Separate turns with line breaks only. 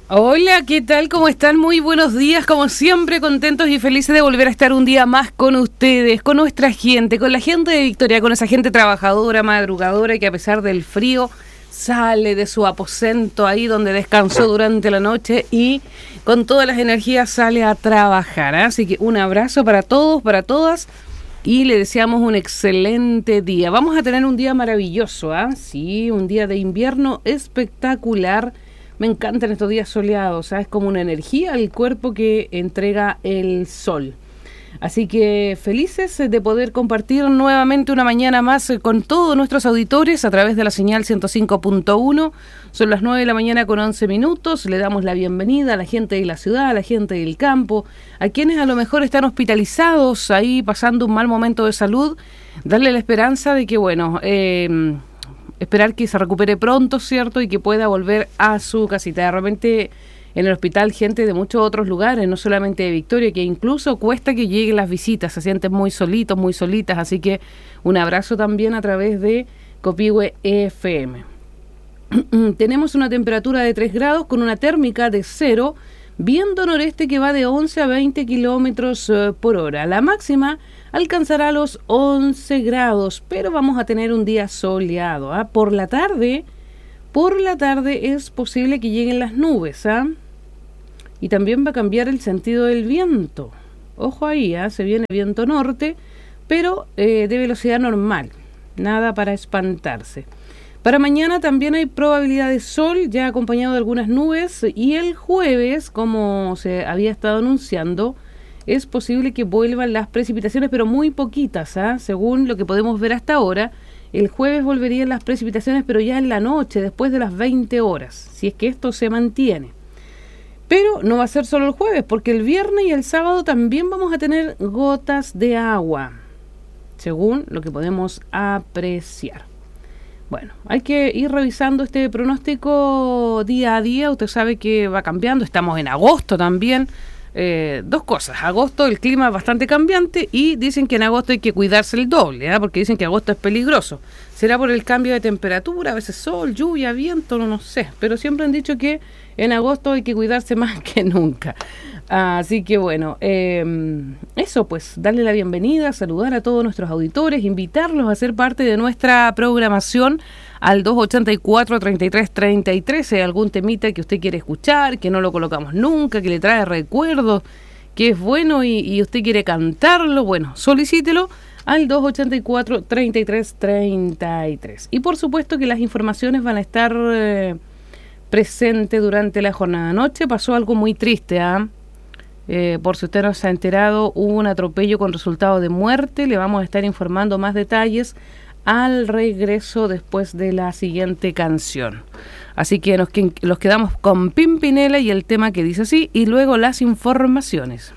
Hola, ¿qué tal? ¿Cómo están? Muy buenos días, como siempre, contentos y felices de volver a estar un día más con ustedes, con nuestra gente, con la gente de Victoria, con esa gente trabajadora, madrugadora, que a pesar del frío sale de su aposento ahí donde descansó durante la noche y con todas las energías sale a trabajar, ¿eh? Así que un abrazo para todos, para todas, y le deseamos un excelente día. Vamos a tener un día maravilloso, ¿ah? Sí, un día de invierno espectacular. Me encantan estos días soleados, ¿sabes? Como una energía al cuerpo que entrega el sol. Así que felices de poder compartir nuevamente una mañana más con todos nuestros auditores a través de la señal 105.1. Son las 9 de la mañana con 11 minutos. Le damos la bienvenida a la gente de la ciudad, a la gente del campo, a quienes a lo mejor están hospitalizados ahí pasando un mal momento de salud. Darle la esperanza de que, bueno, esperar que se recupere pronto, ¿cierto? Y que pueda volver a su casita. De repente en el hospital gente de muchos otros lugares, no solamente de Victoria, que incluso cuesta que lleguen las visitas, se sienten muy solitos, muy solitas, así que un abrazo también a través de Copihue FM. Tenemos una temperatura de 3 grados con una térmica de 0, viento noreste que va de 11 a 20 kilómetros por hora. La máxima alcanzará los 11 grados, pero vamos a tener un día soleado, ¿ah? Por la tarde es posible que lleguen las nubes, ¿ah? Y también va a cambiar el sentido del viento. Ojo ahí, ¿ah? Se viene viento norte, pero de velocidad normal, nada para espantarse. Para mañana también hay probabilidad de sol, ya acompañado de algunas nubes, y el jueves, como se había estado anunciando, es posible que vuelvan las precipitaciones, pero muy poquitas, ¿ah? Según lo que podemos ver hasta ahora, el jueves volverían las precipitaciones, pero ya en la noche, después de las 20 horas, si es que esto se mantiene. Pero no va a ser solo el jueves, porque el viernes y el sábado también vamos a tener gotas de agua, según lo que podemos apreciar. Bueno, hay que ir revisando este pronóstico día a día. Usted sabe que va cambiando, estamos en agosto también. Dos cosas, agosto el clima es bastante cambiante y dicen que en agosto hay que cuidarse el doble, ¿eh? Porque dicen que agosto es peligroso. Será por el cambio de temperatura, a veces sol, lluvia, viento, no sé, pero siempre han dicho que en agosto hay que cuidarse más que nunca. Así que bueno, eso pues, darle la bienvenida, saludar a todos nuestros auditores, invitarlos a ser parte de nuestra programación al 284-3333, si hay algún temita que usted quiere escuchar, que no lo colocamos nunca, que le trae recuerdos, que es bueno y usted quiere cantarlo, bueno, solicítelo al 284-3333. Y por supuesto que las informaciones van a estar presentes durante la jornada. Anoche pasó algo muy triste, ¿ah? Por si usted no se ha enterado, hubo un atropello con resultado de muerte. Le vamos a estar informando más detalles al regreso después de la siguiente canción. Así que nos quedamos con Pimpinela y el tema que dice así, y luego las informaciones.